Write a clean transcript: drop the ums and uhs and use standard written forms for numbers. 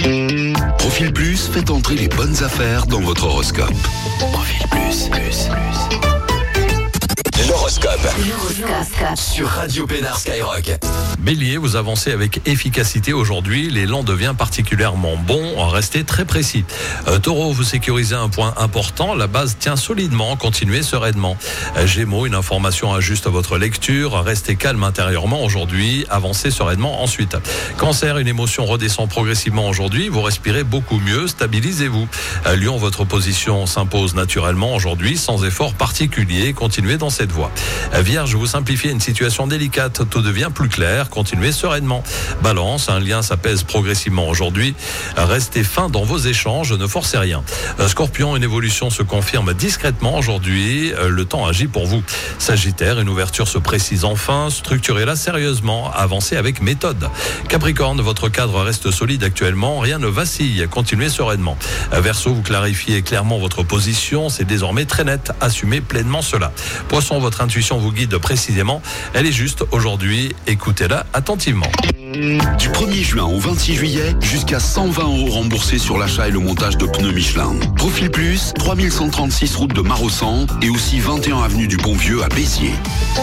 Profil Plus, faites entrer les bonnes affaires dans votre horoscope. Profil Plus. L'horoscope. Sur Radio Pénard Skyrock. Bélier, vous avancez avec efficacité aujourd'hui. L'élan devient particulièrement bon. Restez très précis. Taureau, vous sécurisez un point important. La base tient solidement. Continuez sereinement. Gémeaux, une information ajuste votre lecture. Restez calme intérieurement aujourd'hui. Avancez sereinement ensuite. Cancer, une émotion redescend progressivement aujourd'hui. Vous respirez beaucoup mieux. Stabilisez-vous. Lion, votre position s'impose naturellement aujourd'hui sans effort particulier. Continuez dans cette voie. Vierge, vous simplifiez une situation délicate. Tout devient plus clair. Continuez sereinement. Balance, un lien s'apaise progressivement aujourd'hui. Restez fin dans vos échanges, ne forcez rien. Scorpion, une évolution se confirme discrètement aujourd'hui. Le temps agit pour vous. Sagittaire, une ouverture se précise enfin. Structurez-la sérieusement. Avancez avec méthode. Capricorne, votre cadre reste solide actuellement. Rien ne vacille. Continuez sereinement. Verseau, vous clarifiez clairement votre position. C'est désormais très net. Assumez pleinement cela. Poisson, votre intuition vous guide précisément. Elle est juste aujourd'hui. Écoutez-la attentivement. Du 1er juin au 26 juillet, jusqu'à 120 € remboursés sur l'achat et le montage de pneus Michelin. Profil Plus, 3136 route de Marossan et aussi 21 avenue du Bon-Vieux à Béziers.